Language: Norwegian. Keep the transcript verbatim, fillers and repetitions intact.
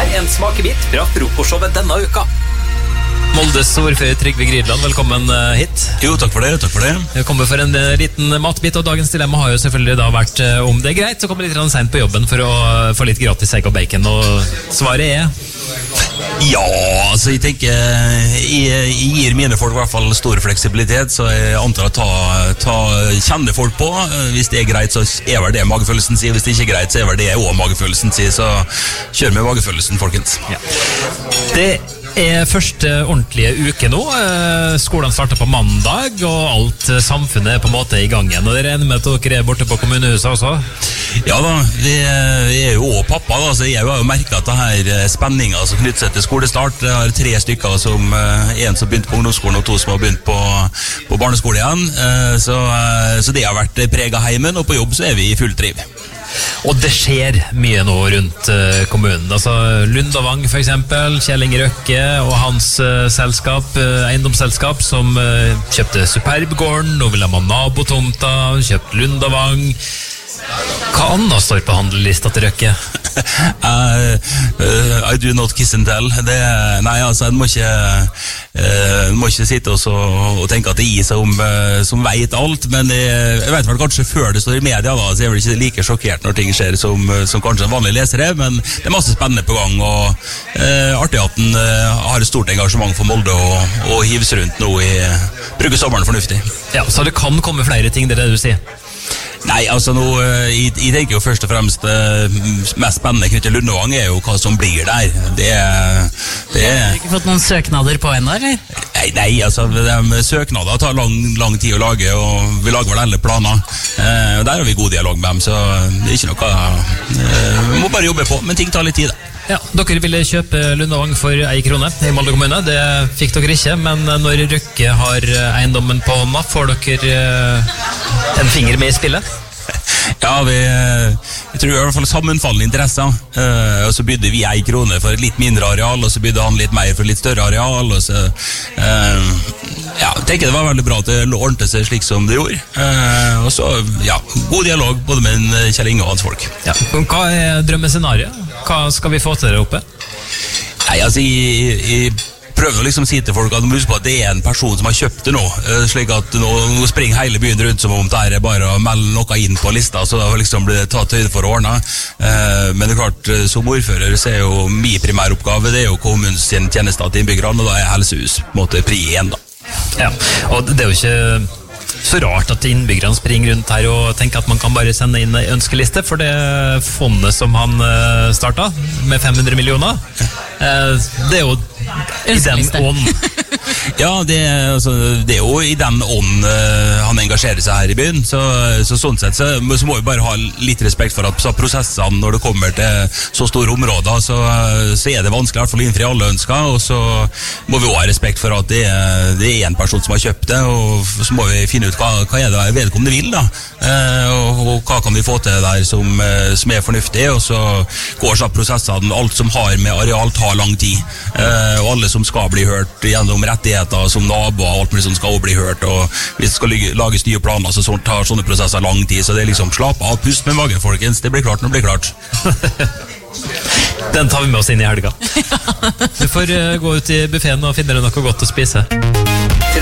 Her en smakebit fra frokostshowet denne uka. Moldes ordfører Trygve Gridland, velkommen hit. Jo, takk for det, takk for det. Jeg kommer for en liten matbit, og dagens dilemma har jo selvfølgelig da vært om det er greit, så kommer litt sent på jobben for å få litt gratis egg og bacon, og svaret er... Ja, altså jeg tenker, jeg, jeg gir mine folk i hvert fall stor fleksibilitet, så jeg antar å ta, ta kjenne folk på. Hvis det er greit, så er vel det magefølelsen sier. Hvis det ikke er greit, så er vel det også magefølelsen sier. Så kjør med magefølelsen, folkens. Ja. Det er første ordentlige uke nå. Skolen starter på mandag, og alt samfunnet er på en måte i gang igjen. Og det regner med at dere er borte på kommunehuset også? Ja da, vi er jo også pappa da, så jeg har jo merket at det her spenningen som knytter seg til skolestart. Det er tre stykker, som en som begynte på ungdomsskolen og to som har begynt på, på barneskole igjen. Så, så det har vært preget heimen, og på jobb så er vi i full triv. Og det skjer mye nå rundt uh, kommunen. Altså Lundavang for eksempel, Kjell Inge Røkke og hans uh, selskap, uh, eiendomsselskap, som uh, kjøpte Superbgården, og vil ha nabotomta, kjøpt Lundavang. Hva annet står på handellista til Røkke? uh, uh, I do not kiss and tell. Det, nei, altså, en må ikke, uh, må ikke sitte og, så, og tenke at det er jeg som, uh, som vet alt, men jeg, jeg vet vel kanskje før det står i media, da, så er vel ikke like sjokkert når ting skjer som, som kanskje en vanlig leser er, men det er masse spennende på gang, og uh, artig at den uh, har et stort engasjement for Molde og, og hives rundt nå i bruker sommeren fornuftig. Ja, så det kan komme flere ting, det er det du sier? Nei, altså nå, jeg, jeg tenker jo først og fremst mest spennende knyttet til Lundavang er jo hva som blir der. Det er... Det er... Har du ikke fått noen søknader på ennå, eller? Nei, nei, altså, de søknader tar lang, lang tid å lage, og vi lager vel alle planer. Eh, og der har vi god dialog med dem, så det er ikke noe... Eh, vi må bare jobbe på, men ting tar litt tid, da. Ja, dere ville kjøpe Lundavang for ei krone i Molde kommune. Det fikk dere ikke, men når Røkke har eiendommen på hånda, får dere en finger med i spillet? Ja, vi jeg tror i hvert fall sammenfallende interesser. Uh, og så bydde vi ei krone for et litt mindre areal, og så bydde han litt mer for et litt større areal, og så uh, ja, jeg tenker det var veldig bra at det ordnet seg slik som det gjorde. Uh, og så, ja, god dialog både med Kjell Inge og hans folk. Ja, hva er drømmescenariet? Hva skal vi få til der oppe? Nei, altså, jeg, jeg prøver å liksom si til folk at de husker på at det er en person som har kjøpt det nå, slik at nå, nå springer hele byen rundt som om det er bare å melde noe inn på lista, så da liksom blir det tatt høyde for å ordne. Men det er klart, som ordfører så er jo min primæroppgave, det er jo kommunens tjenester til innbyggerne, og da er helsehus på en måte pri igjen da. Ja, og det er jo ikke så rart at innbyggerne springer rundt her og tenker at man kan bare sende inn en ønskeliste, for det fondet som han startet med fem hundre millioner, det er jo i den ånden. Ja, det, altså, det er jo i den ånden uh, han engasjerer seg her i byen, så, så sånn sett så, så må vi bare ha litt respekt for at prosessene når det kommer til så store områder, så, så er det vanskelig i hvert fall å innfri alle ønsker, og så må vi også ha respekt for at det er, det er en person som har kjøpt det, og så må vi finne ut hva, hva er det vedkommende vil da, uh, og, og hva kan vi få til der som, uh, som er fornuftig, og så går så prosessene, alt som har med areal tar lang tid, uh, og alle som skal bli hørt gjennom rettigheter som naboer og alt mulig som skal bli hørt, og hvis det skal lages nye planer, så tar sånne prosesser lang tid, så det er liksom slapp av, pust med magen, folkens, det blir klart når det blir klart. Den tar vi med oss inn i helga. Du får uh, gå ut i buffeten og finne deg noe godt å spise.